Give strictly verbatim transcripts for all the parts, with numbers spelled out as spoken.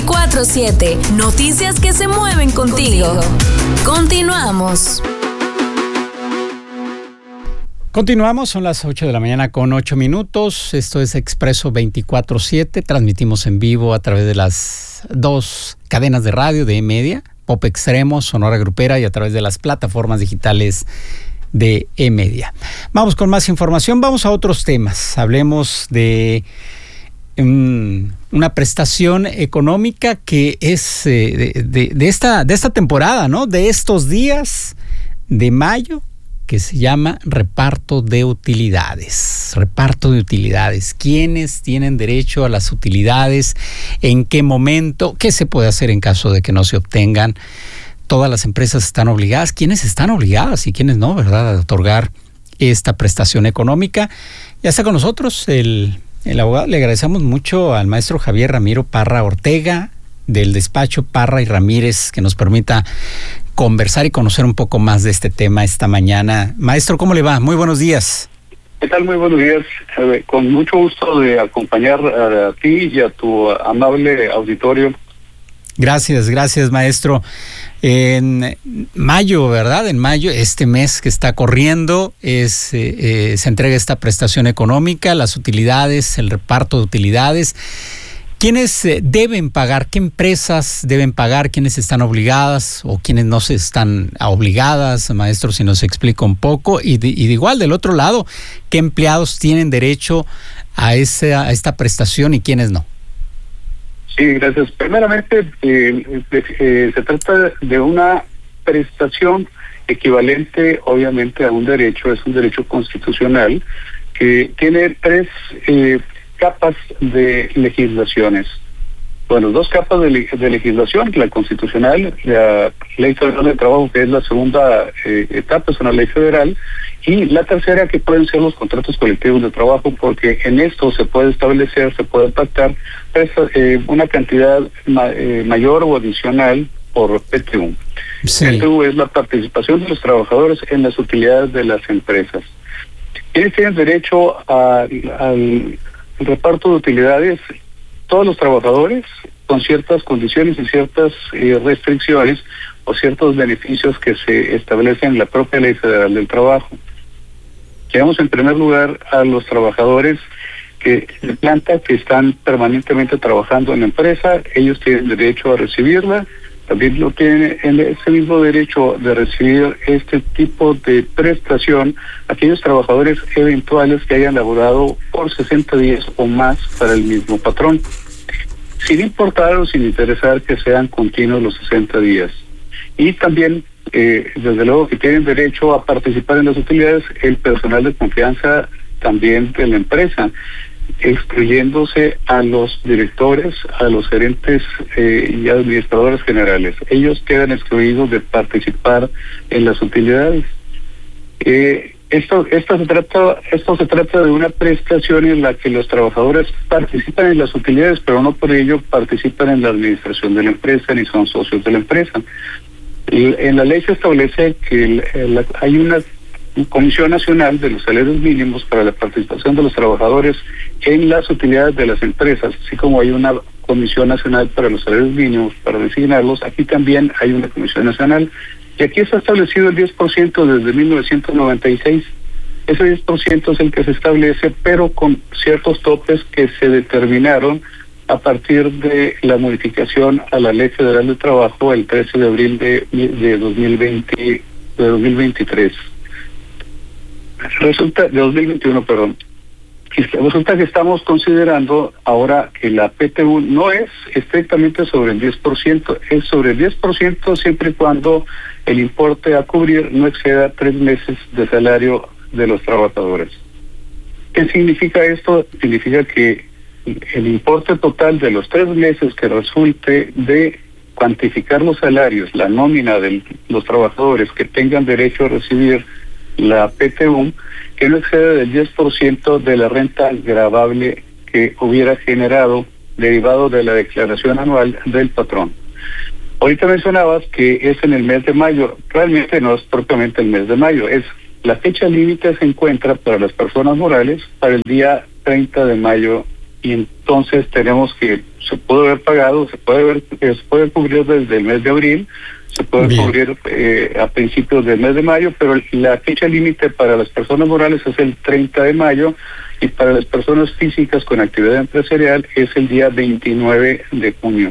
veinticuatro siete. Noticias que se mueven contigo. Continuamos. Continuamos, son las ocho de la mañana con ocho minutos. Esto es Expreso veinticuatro siete. Transmitimos en vivo a través de las dos cadenas de radio de E-Media, Pop Extremo, Sonora Grupera, y a través de las plataformas digitales de E-Media. Vamos con más información, vamos a otros temas. Hablemos de um, una prestación económica que es eh, de, de, de, esta, de esta temporada, ¿no? De estos días de mayo, que se llama reparto de utilidades. Reparto de utilidades. ¿Quiénes tienen derecho a las utilidades? ¿En qué momento? ¿Qué se puede hacer en caso de que no se obtengan? Todas las empresas están obligadas. ¿Quiénes están obligadas y quiénes no, verdad, a otorgar esta prestación económica? Ya está con nosotros el, el abogado. Le agradecemos mucho al maestro Javier Ramiro Parra Ortega, del despacho Parra y Ramírez, que nos permita conversar y conocer un poco más de este tema esta mañana. Maestro, ¿cómo le va? Muy buenos días. ¿Qué tal? Muy buenos días. Eh, con mucho gusto de acompañar a, a ti y a tu amable auditorio. Gracias, gracias, maestro. En mayo, ¿verdad? En mayo, este mes que está corriendo, es eh, eh, se entrega esta prestación económica, las utilidades, el reparto de utilidades. ¿Quiénes eh, deben pagar? ¿Qué empresas deben pagar? ¿Quiénes están obligadas o quiénes no se están obligadas? Maestro, si nos explica un poco. Y de, y de igual, del otro lado, ¿qué empleados tienen derecho a, ese, a esta prestación y quiénes no? Sí, gracias. Primeramente, eh, eh, se trata de una prestación equivalente, obviamente, a un derecho. Es un derecho constitucional que tiene tres Eh, capas de legislaciones. Bueno, dos capas de, de legislación, la constitucional, la Ley Federal del Trabajo, que es la segunda eh, etapa, es una ley federal, y la tercera, que pueden ser los contratos colectivos de trabajo, porque en esto se puede establecer, se puede pactar pues, eh, una cantidad ma, eh, mayor o adicional por P T U. Sí. P T U es la participación de los trabajadores en las utilidades de las empresas. ¿Quiénes tienen derecho a, al el reparto de utilidades? Todos los trabajadores, con ciertas condiciones y ciertas eh, restricciones o ciertos beneficios que se establecen en la propia Ley Federal del Trabajo. Tenemos en primer lugar a los trabajadores que de planta que están permanentemente trabajando en la empresa. Ellos tienen derecho a recibirla. También lo tienen en ese mismo derecho de recibir este tipo de prestación aquellos trabajadores eventuales que hayan laborado por sesenta días o más para el mismo patrón, sin importar o sin interesar que sean continuos los sesenta días. Y también, eh, desde luego, que tienen derecho a participar en las utilidades el personal de confianza también de la empresa, excluyéndose a los directores, a los gerentes eh, y administradores generales. Ellos quedan excluidos de participar en las utilidades. Eh, esto, esto se trata, esto se trata de una prestación en la que los trabajadores participan en las utilidades, pero no por ello participan en la administración de la empresa ni son socios de la empresa. Y en la ley se establece que el, el, hay una Comisión Nacional de los Salarios Mínimos para la participación de los trabajadores en las utilidades de las empresas, así como hay una Comisión Nacional para los Salarios Mínimos para designarlos. Aquí también hay una Comisión Nacional, y aquí está establecido el diez por ciento desde mil novecientos noventa y seis. Ese diez por ciento es el que se establece, pero con ciertos topes que se determinaron a partir de la modificación a la Ley Federal del Trabajo el trece de abril de, de dos mil veinte, de dos mil veintitrés. Resulta, de dos mil veintiuno, perdón. Resulta que estamos considerando ahora que la P T U no es estrictamente sobre el diez por ciento, es sobre el diez por ciento siempre y cuando el importe a cubrir no exceda tres meses de salario de los trabajadores. ¿Qué significa esto? Significa que el importe total de los tres meses que resulte de cuantificar los salarios, la nómina de los trabajadores que tengan derecho a recibir la P T U, que no excede del diez por ciento de la renta gravable que hubiera generado derivado de la declaración anual del patrón. Ahorita mencionabas que es en el mes de mayo. Realmente no es propiamente el mes de mayo, es la fecha límite se encuentra para las personas morales para el día treinta de mayo y entonces tenemos que, se puede haber pagado, se puede ver, se puede cubrir desde el mes de abril, se puede Bien. cubrir eh, a principios del mes de mayo, pero la fecha límite para las personas morales es el treinta de mayo y para las personas físicas con actividad empresarial es el día veintinueve de junio.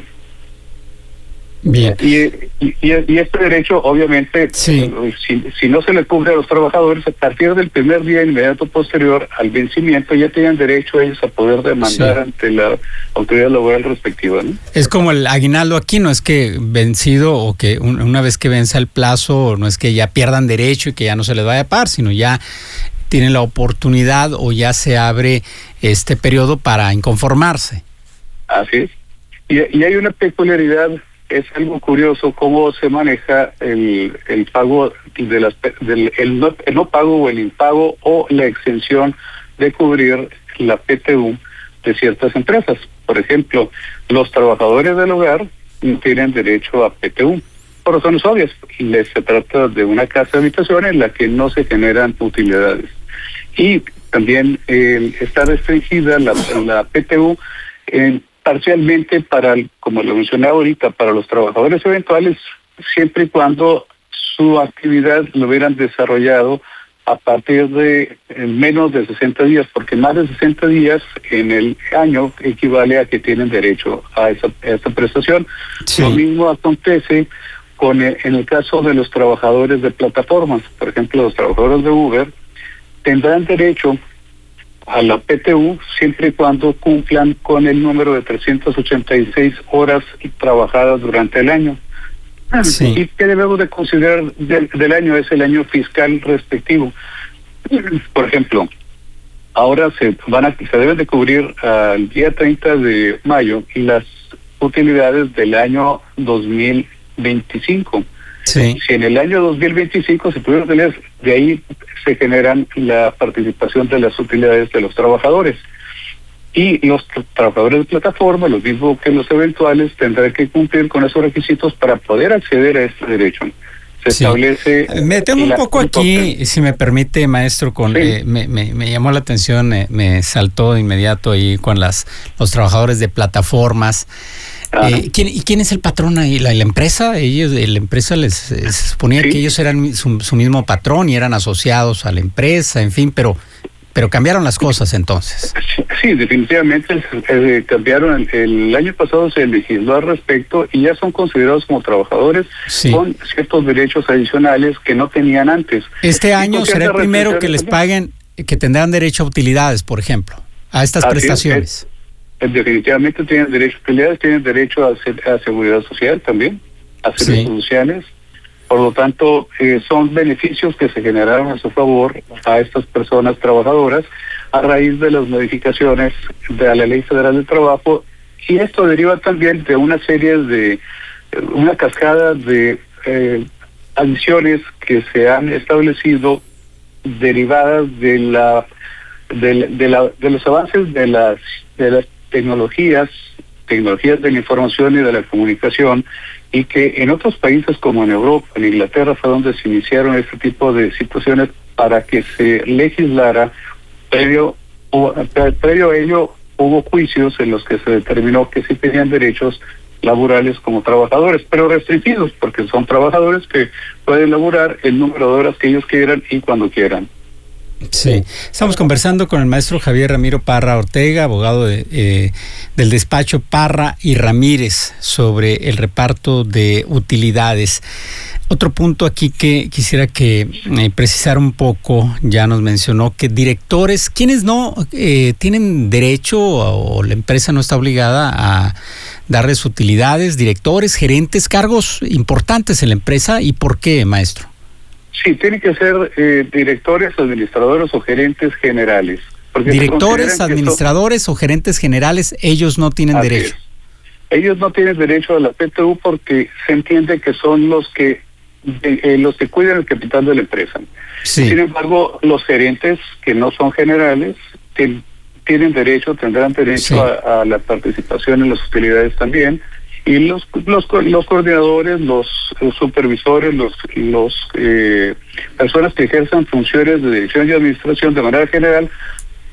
Bien. Y, y, y este derecho, obviamente, sí. si, si no se le cubre a los trabajadores, a partir del primer día inmediato posterior al vencimiento, ya tienen derecho ellos a poder demandar sí. ante la autoridad laboral respectiva, ¿no? Es como el aguinaldo aquí, no es que vencido o que un, una vez que venza el plazo, no es que ya pierdan derecho y que ya no se les vaya a pagar, sino ya tienen la oportunidad o ya se abre este periodo para inconformarse. Así es. Y, y hay una peculiaridad. Es algo curioso cómo se maneja el, el pago de las, del el no, el no pago o el impago o la exención de cubrir la P T U de ciertas empresas. Por ejemplo, los trabajadores del hogar no tienen derecho a P T U por razones obvias. Les se trata de una casa de habitación en la que no se generan utilidades. Y también eh, está restringida la, la P T U en parcialmente para, como lo mencionaba ahorita, para los trabajadores eventuales, siempre y cuando su actividad lo hubieran desarrollado a partir de menos de sesenta días, porque más de sesenta días en el año equivale a que tienen derecho a esa, a esa prestación. Sí. Lo mismo acontece con el, en el caso de los trabajadores de plataformas. Por ejemplo, los trabajadores de Uber tendrán derecho a la P T U siempre y cuando cumplan con el número de trescientas ochenta y seis horas trabajadas durante el año. Sí. Y que debemos de considerar del, del año es el año fiscal respectivo. Por ejemplo, ahora se van a se deben de cubrir al día treinta de mayo las utilidades del año dos mil veinticinco. Sí. Si en el año dos mil veinticinco se pudieron tener, de ahí se generan la participación de las utilidades de los trabajadores. Y los tra- trabajadores de plataforma, lo mismo que los eventuales, tendrán que cumplir con esos requisitos para poder acceder a este derecho. Se sí. establece... Me detengo un poco aquí, papel. Si me permite, maestro, con sí. eh, me, me, me llamó la atención, eh, me saltó de inmediato ahí con las los trabajadores de plataformas. Eh, ¿quién, ¿Y quién es el patrón ahí? ¿La, la empresa? Ellos, la empresa les, se suponía sí. que ellos eran su, su mismo patrón y eran asociados a la empresa, en fin, pero pero cambiaron las cosas entonces. Sí, sí definitivamente eh, cambiaron. El, el año pasado se legisló al respecto y ya son considerados como trabajadores sí. con ciertos derechos adicionales que no tenían antes. Este año será el primero que les paguen, que tendrán derecho a utilidades, por ejemplo, a estas Así prestaciones. Es, es, definitivamente tienen derecho a utilidades, tienen derecho a, ser, a seguridad social también, a servicios sí. sociales. Por lo tanto, eh, son beneficios que se generaron a su favor a estas personas trabajadoras a raíz de las modificaciones de la Ley Federal del Trabajo, y esto deriva también de una serie de, una cascada de eh, adiciones que se han establecido derivadas de la de, de, la, de los avances de las de las tecnologías, tecnologías de la información y de la comunicación, y que en otros países como en Europa, en Inglaterra, fue donde se iniciaron este tipo de situaciones para que se legislara. Previo, previo a ello hubo juicios en los que se determinó que sí tenían derechos laborales como trabajadores, pero restringidos, porque son trabajadores que pueden laborar el número de horas que ellos quieran y cuando quieran. Sí, estamos conversando con el maestro Javier Ramiro Parra Ortega, abogado de, eh, del despacho Parra y Ramírez, sobre el reparto de utilidades. Otro punto aquí que quisiera que eh, precisara un poco, ya nos mencionó que directores, quienes no eh, tienen derecho o la empresa no está obligada a darles utilidades, directores, gerentes, cargos importantes en la empresa, ¿y por qué, maestro? Sí, tienen que ser eh, directores, administradores o gerentes generales. Directores, administradores son, o gerentes generales, ellos no tienen derecho. Es. Ellos no tienen derecho a la P T U porque se entiende que son los que eh, los que cuidan el capital de la empresa. Sí. Sin embargo, los gerentes que no son generales ten, tienen derecho, tendrán derecho sí. a, a la participación en las utilidades también. Y los los los coordinadores, los, los supervisores, los los eh, personas que ejerzan funciones de dirección y administración de manera general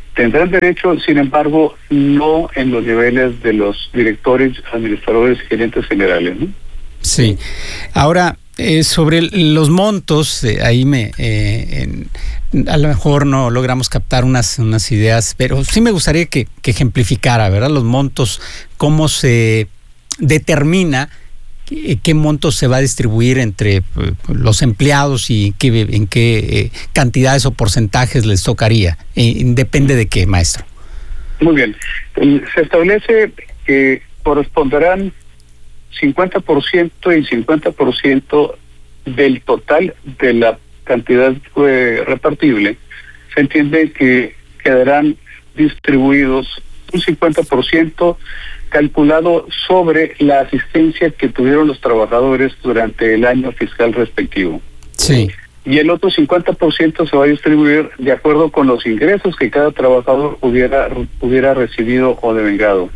Tendrán derecho, sin embargo, no en los niveles de los directores, administradores y gerentes generales, ¿no? Sí. Ahora, eh, sobre los montos, eh, ahí me eh, en, a lo mejor no logramos captar unas, unas ideas, pero sí me gustaría que, que ejemplificara, ¿verdad? Los montos, cómo se determina qué, qué monto se va a distribuir entre eh, los empleados y qué, en qué eh, cantidades o porcentajes les tocaría. Eh, ¿Depende de qué, maestro? Muy bien. Se establece que corresponderán cincuenta por ciento y cincuenta por ciento del total de la cantidad eh, repartible. Se entiende que quedarán distribuidos un cincuenta por ciento calculado sobre la asistencia que tuvieron los trabajadores durante el año fiscal respectivo. Sí. Y el otro cincuenta por ciento se va a distribuir de acuerdo con los ingresos que cada trabajador hubiera, hubiera recibido o devengado,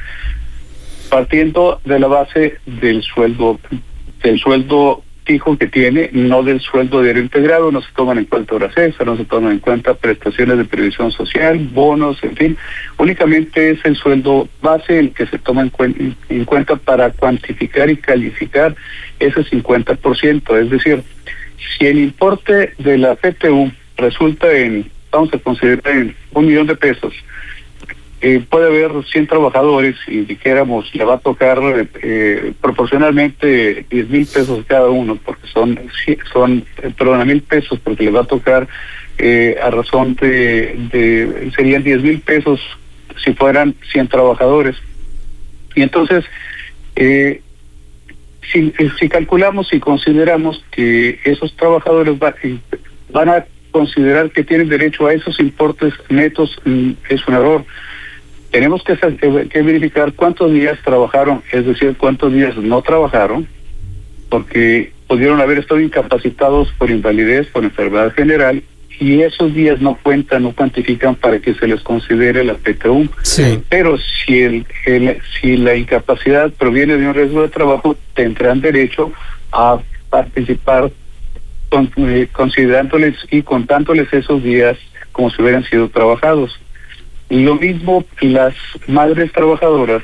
partiendo de la base del sueldo del sueldo fijo que tiene, no del sueldo diario integrado. No se toman en cuenta horas extras, no se toman en cuenta prestaciones de previsión social, bonos, en fin. Únicamente es el sueldo base el que se toma en, cuen- en cuenta para cuantificar y calificar ese cincuenta por ciento. Es decir, si el importe de la P T U resulta en, vamos a considerar en un millón de pesos, Eh, puede haber cien trabajadores y dijéramos le va a tocar eh, proporcionalmente diez mil pesos cada uno, porque son, son eh, perdón, a mil pesos, porque le va a tocar eh, a razón de, de, serían diez mil pesos si fueran cien trabajadores. Y entonces, eh, si, si calculamos y consideramos que esos trabajadores va, van a considerar que tienen derecho a esos importes netos, es un error. Tenemos que, que verificar cuántos días trabajaron, es decir, cuántos días no trabajaron, porque pudieron haber estado incapacitados por invalidez, por enfermedad general, y esos días no cuentan, no cuantifican para que se les considere la P T U. Sí. Pero si el, el si la incapacidad proviene de un riesgo de trabajo, tendrán derecho a participar con, eh, considerándoles y contándoles esos días como si hubieran sido trabajados. Y lo mismo las madres trabajadoras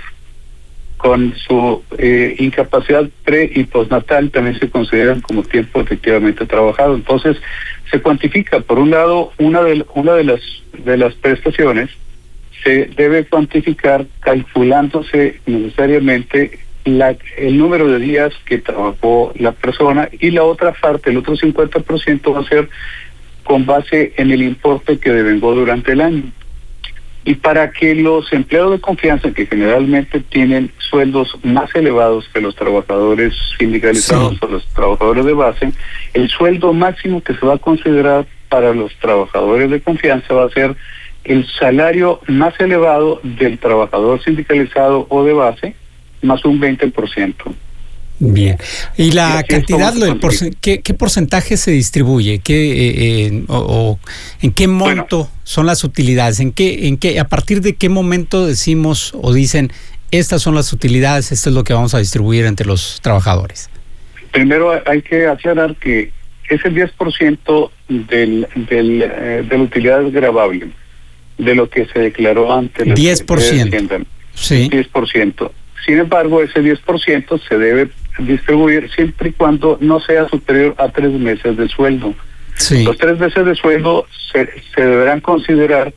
con su eh, incapacidad pre y postnatal también se consideran como tiempo efectivamente trabajado. Entonces se cuantifica, por un lado, una de una de las de las prestaciones se debe cuantificar calculándose necesariamente la, el número de días que trabajó la persona, y la otra parte, el otro cincuenta por ciento, va a ser con base en el importe que devengó durante el año. Y para que los empleados de confianza, que generalmente tienen sueldos más elevados que los trabajadores sindicalizados, sí, o los trabajadores de base, el sueldo máximo que se va a considerar para los trabajadores de confianza va a ser el salario más elevado del trabajador sindicalizado o de base, más un veinte por ciento. Bien. ¿Y la y cantidad, lo porcent- ¿qué, qué porcentaje se distribuye? ¿Qué, eh, eh, o, o en qué monto bueno, son las utilidades? ¿En qué, en qué, a partir de qué momento decimos o dicen estas son las utilidades, esto es lo que vamos a distribuir entre los trabajadores? Primero hay que aclarar que es el diez por ciento del, del, eh, de la utilidad gravable, de lo que se declaró ante la diez por ciento. Sí. diez por ciento. Sin embargo, ese diez por ciento se debe distribuir siempre y cuando no sea superior a tres meses de sueldo. Sí. Los tres meses de sueldo se, se deberán considerar,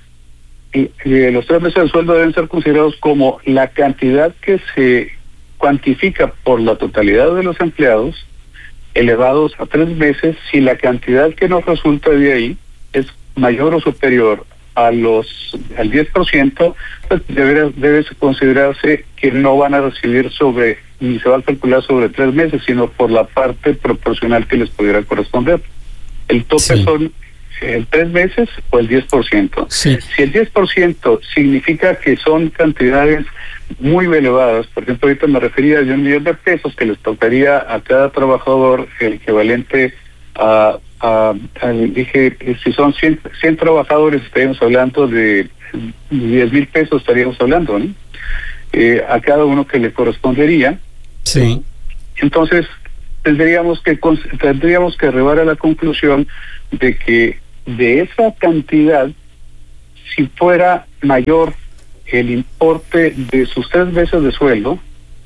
y, y los tres meses de sueldo deben ser considerados como la cantidad que se cuantifica por la totalidad de los empleados, elevados a tres meses, si la cantidad que nos resulta de ahí es mayor o superior a los al diez por ciento, pues debe, debe considerarse que no van a recibir sobre, ni se va a calcular sobre tres meses, sino por la parte proporcional que les pudiera corresponder. El tope sí. son el tres meses o el diez por ciento. Sí. Si el diez por ciento significa que son cantidades muy elevadas, por ejemplo, ahorita me refería de un millón de pesos que les tocaría a cada trabajador el equivalente a Uh, uh, dije, si son cien, cien trabajadores, estaríamos hablando de diez mil pesos, estaríamos hablando, ¿no? Eh, a cada uno que le correspondería. Sí. Entonces, tendríamos que tendríamos que arribar a la conclusión de que de esa cantidad si fuera mayor el importe de sus tres meses de sueldo,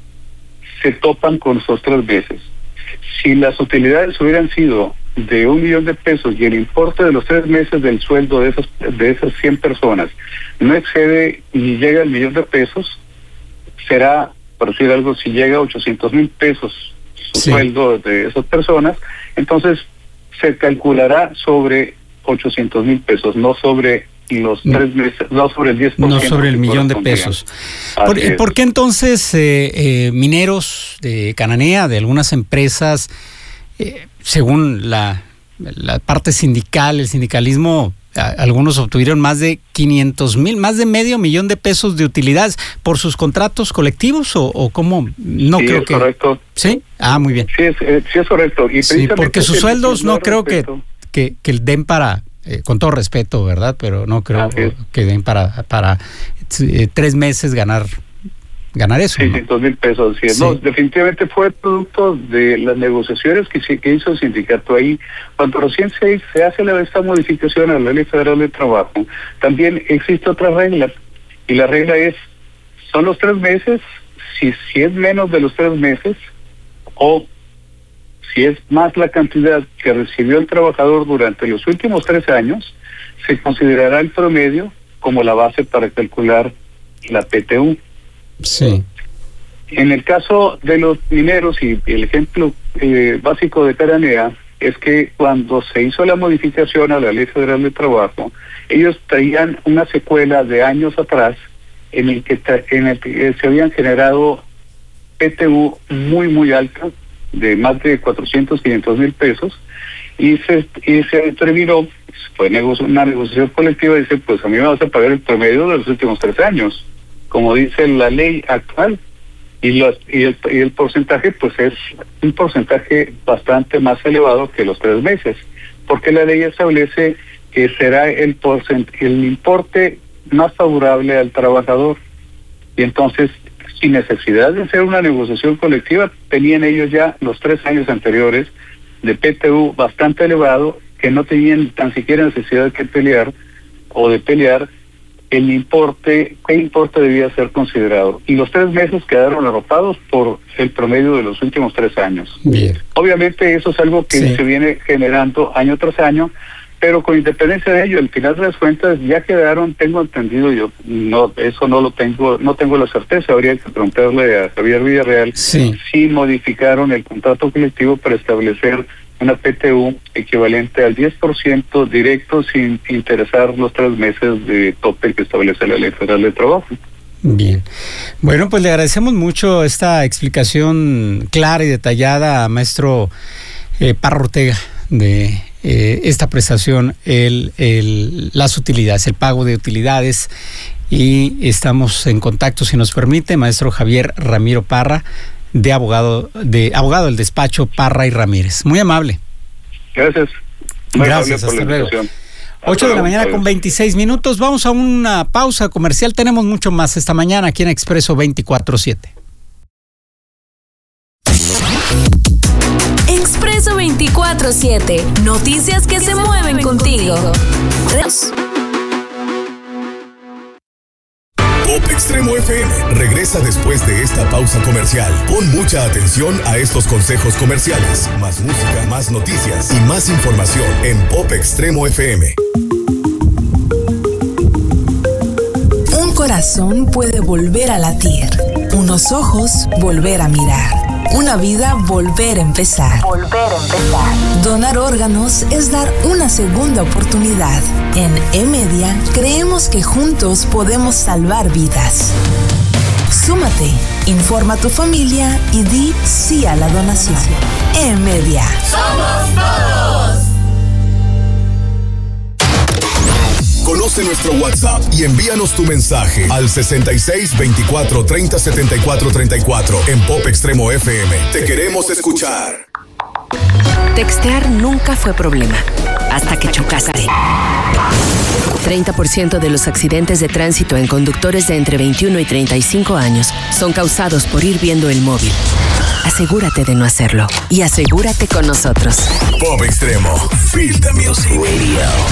se topan con esos tres meses. Si las utilidades hubieran sido de un millón de pesos y el importe de los tres meses del sueldo de esas de esas cien personas no excede ni llega al millón de pesos, será, por decir algo, si llega a ochocientos mil pesos su sí. sueldo de esas personas, entonces se calculará sobre ochocientos mil pesos, no sobre los tres meses, no sobre el diez por ciento. No sobre el millón de pesos. ¿Por, ¿Por qué entonces eh, eh, mineros de Cananea, de algunas empresas, eh, según la, la parte sindical, el sindicalismo, a, algunos obtuvieron más de quinientos mil, más de medio millón de pesos de utilidades por sus contratos colectivos o, o cómo? No sí, creo es que. Correcto. Sí, ah, muy bien. Sí, es, eh, sí es correcto. Y sí, porque sus sueldos no creo que, que, que den para. Eh, con todo respeto, ¿verdad? Pero no creo que, que den para para eh, tres meses ganar ganar eso. seiscientos mil pesos. Sí. Sí. No, definitivamente fue producto de las negociaciones que, que hizo el sindicato ahí. Cuando recién se, se hace la, esta modificación a la Ley Federal de Trabajo, también existe otra regla. Y la regla es, son los tres meses, si, si es menos de los tres meses, o si es más la cantidad que recibió el trabajador durante los últimos tres años, se considerará el promedio como la base para calcular la P T U. Sí. En el caso de los mineros, y el ejemplo eh, básico de Cananea, es que cuando se hizo la modificación a la Ley Federal de Trabajo, ellos traían una secuela de años atrás en el que, en el que se habían generado P T U muy, muy altas, de más de cuatrocientos, quinientos mil pesos, y se y se determinó, fue negocio, una negociación colectiva, dice, pues a mí me vas a pagar el promedio de los últimos tres años, como dice la ley actual, y, los, y, el, y el porcentaje, pues es un porcentaje bastante más elevado que los tres meses, porque la ley establece que será el, porcent, el importe más favorable al trabajador, y entonces, sin necesidad de hacer una negociación colectiva, tenían ellos ya los tres años anteriores de P T U bastante elevado, que no tenían tan siquiera necesidad de pelear o de pelear el importe, qué importe debía ser considerado. Y los tres meses quedaron arropados por el promedio de los últimos tres años. Bien. Obviamente eso es algo que sí. se viene generando año tras año, pero con independencia de ello, al final de las cuentas ya quedaron, tengo entendido, yo no, eso no lo tengo, no tengo la certeza, habría que preguntarle a Javier Villarreal sí. si modificaron el contrato colectivo para establecer una P T U equivalente al diez por ciento directo sin interesar los tres meses de tope que establece la Ley Federal de Trabajo. Bien. Bueno, pues le agradecemos mucho esta explicación clara y detallada a maestro eh, Parra Ortega de eh, esta prestación, el, el, las utilidades, el pago de utilidades, y estamos en contacto, si nos permite, maestro Javier Ramiro Parra, de abogado de abogado del despacho Parra y Ramírez. Muy amable. Gracias. Muy Gracias, hasta luego. ocho de la mañana con veintiséis minutos. Vamos a una pausa comercial. Tenemos mucho más esta mañana aquí en Expreso veinticuatro siete. Expreso veinticuatro siete. Noticias que se mueven contigo. Pop Extremo F M regresa después de esta pausa comercial. Pon mucha atención a estos consejos comerciales. Más música, más noticias y más información en Pop Extremo F M. Un corazón puede volver a latir. Unos ojos volver a mirar. Una vida volver a empezar. Volver a empezar. Donar órganos es dar una segunda oportunidad. En E-Media creemos que juntos podemos salvar vidas. Súmate, informa a tu familia y di sí a la donación. E-Media. ¡Somos todos! Conoce nuestro WhatsApp y envíanos tu mensaje al sesenta y seis, veinticuatro, treinta, setenta y cuatro, treinta y cuatro en Pop Extremo F M. Te queremos escuchar. Textear nunca fue problema, hasta que chocaste. treinta por ciento de los accidentes de tránsito en conductores de entre veintiuno y treinta y cinco años son causados por ir viendo el móvil. Asegúrate de no hacerlo y asegúrate con nosotros. Pop Extremo. Feel the music. Radio.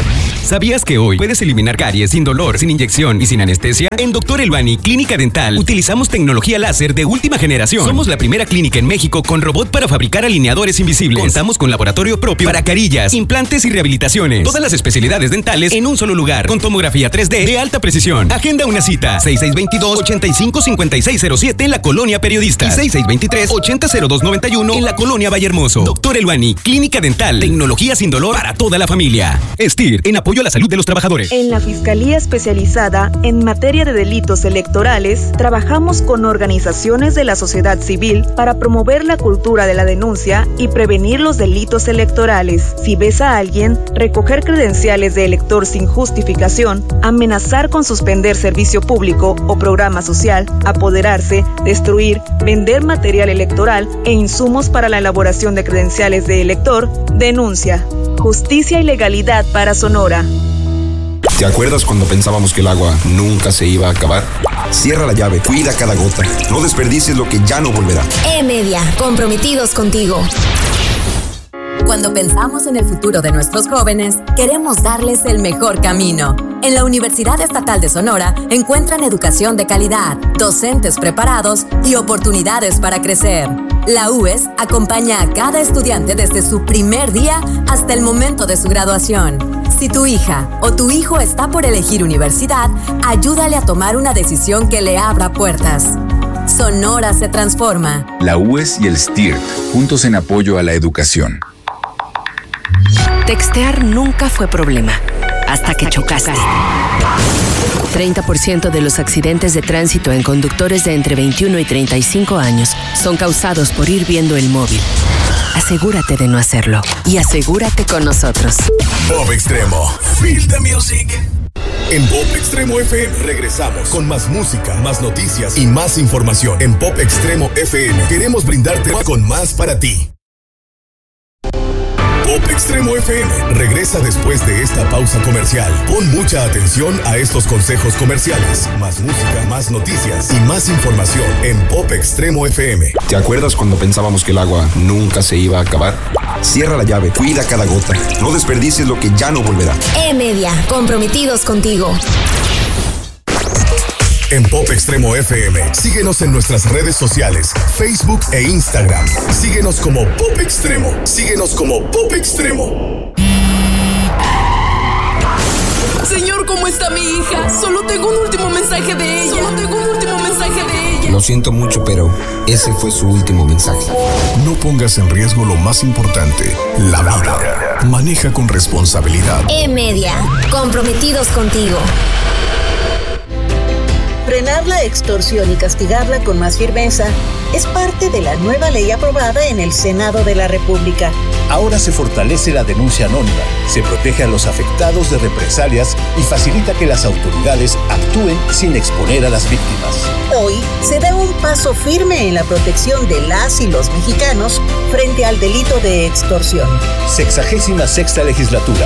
¿Sabías que hoy puedes eliminar caries sin dolor, sin inyección y sin anestesia? En Doctor Elbani Clínica Dental utilizamos tecnología láser de última generación. Somos la primera clínica en México con robot para fabricar alineadores invisibles. Contamos con laboratorio propio para carillas, implantes y rehabilitaciones. Todas las especialidades dentales en un solo lugar, con tomografía tres D de alta precisión. Agenda una cita seis seis dos dos, ocho cinco cinco seis cero siete en la Colonia Periodista y seis seis dos tres, ocho cero cero dos nueve uno en la Colonia Vallehermoso. Doctor Elbani Clínica Dental, tecnología sin dolor para toda la familia. STIR, en apoyo a la salud de los trabajadores. En la Fiscalía Especializada en Materia de Delitos Electorales, trabajamos con organizaciones de la sociedad civil para promover la cultura de la denuncia y prevenir los delitos electorales. Si ves a alguien recoger credenciales de elector sin justificación, amenazar con suspender servicio público o programa social, apoderarse, destruir, vender material electoral e insumos para la elaboración de credenciales de elector, denuncia. Justicia y legalidad para Sonora. ¿Te acuerdas cuando pensábamos que el agua nunca se iba a acabar? Cierra la llave, cuida cada gota. No desperdicies lo que ya no volverá. E-Media, comprometidos contigo. Cuando pensamos en el futuro de nuestros jóvenes, queremos darles el mejor camino. En la Universidad Estatal de Sonora encuentran educación de calidad, docentes preparados y oportunidades para crecer. La U E S acompaña a cada estudiante desde su primer día hasta el momento de su graduación. Si tu hija o tu hijo está por elegir universidad, ayúdale a tomar una decisión que le abra puertas. Sonora se transforma. La U E S y el STIR, juntos en apoyo a la educación. Textear nunca fue problema, hasta que chocaste. treinta por ciento de los accidentes de tránsito en conductores de entre veintiuno y treinta y cinco años son causados por ir viendo el móvil. Asegúrate de no hacerlo y asegúrate con nosotros. Pop Extremo, Feel the Music. En Pop Extremo F M regresamos con más música, más noticias y más información. En Pop Extremo F M queremos brindarte con más para ti. Pop Extremo F M regresa después de esta pausa comercial. Pon mucha atención a estos consejos comerciales. Más música, más noticias y más información en Pop Extremo F M. ¿Te acuerdas cuando pensábamos que el agua nunca se iba a acabar? Cierra la llave, cuida cada gota. No desperdicies lo que ya no volverá. E-Media, comprometidos contigo. En Pop Extremo F M, síguenos en nuestras redes sociales, Facebook e Instagram. Síguenos como Pop Extremo. Síguenos como Pop Extremo. Señor, ¿cómo está mi hija? Solo tengo un último mensaje de ella. Solo tengo un último mensaje de ella. Lo siento mucho, pero ese fue su último mensaje. No pongas en riesgo lo más importante, la vida. Maneja con responsabilidad. E-Media, comprometidos contigo. Frenar la extorsión y castigarla con más firmeza es parte de la nueva ley aprobada en el Senado de la República. Ahora se fortalece la denuncia anónima, se protege a los afectados de represalias y facilita que las autoridades actúen sin exponer a las víctimas. Hoy se da un paso firme en la protección de las y los mexicanos frente al delito de extorsión. Sexagésima sexta legislatura.